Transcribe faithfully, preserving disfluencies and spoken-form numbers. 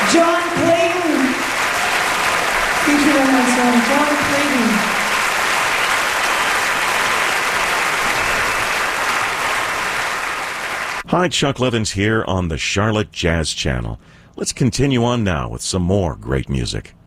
John Clayton. Featured on that song, John Clayton. Hi, Chuck Levins here on the Charlotte Jazz Channel. Let's continue on now with some more great music.